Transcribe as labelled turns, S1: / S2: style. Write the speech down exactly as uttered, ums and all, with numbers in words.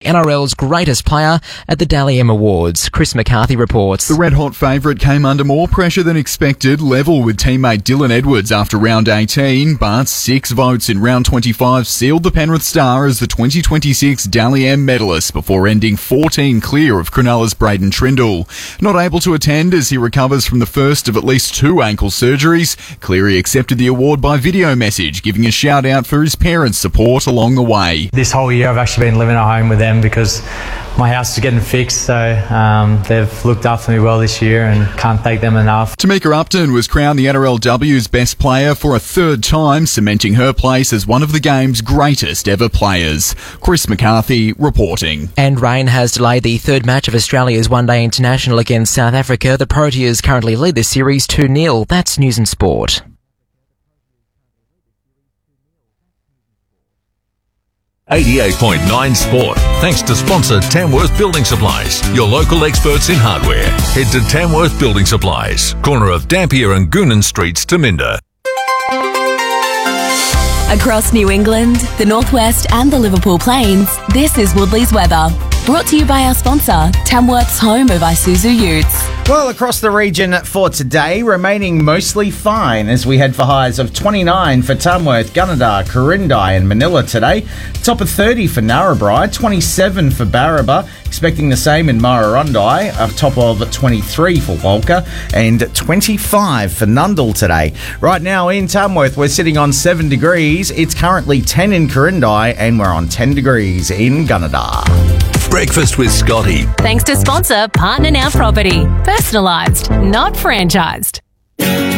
S1: N R L's greatest player at the Dally M Awards. Chris McCarthy reports.
S2: The red-hot favourite came under more pressure than expected, level with teammate Dylan Edwards after round eighteen, but six votes in round twenty-five sealed the Penrith Star as the twenty twenty-six Dally M medalist before ending fourteen clear of Cronulla's Braden Trindle. Not able to attend as he recovers from the first of at least two ankle surgeries, Cleary accepted the award by video message, giving a shout out for his parents' support along the way.
S3: This whole year I've actually been living at home with them because my house is getting fixed, so um, they've looked after me well this year and can't thank them enough.
S2: Tamika Upton was crowned the N R L W's best player for a third time, cementing her place as one of the game's greatest ever players. Chris McCarthy reporting.
S1: And rain has delayed the third match of Australia's one-day international against South Africa. The Proteas currently lead the series two nil. That's News and Sport.
S4: eighty-eight point nine Sport. Thanks to sponsor Tamworth Building Supplies, your local experts in hardware. Head to Tamworth Building Supplies, corner of Dampier and Goonan Streets, Taminda.
S5: Across New England, the Northwest and the Liverpool Plains, this is Woodley's weather. Brought to you by our sponsor, Tamworth's home of Isuzu Utes.
S6: Well, across the region for today, remaining mostly fine as we head for highs of twenty-nine for Tamworth, Gunnedah, Corindai and Manila today. Top of thirty for Narrabri, twenty-seven for Barraba, expecting the same in Murrurundi, a top of twenty-three for Walker and twenty-five for Nundle today. Right now in Tamworth, we're sitting on seven degrees. It's currently ten in Corindai and we're on ten degrees in Gunnedah.
S4: Breakfast with Scotty.
S5: Thanks to sponsor Partner Now Property. Personalised, not franchised.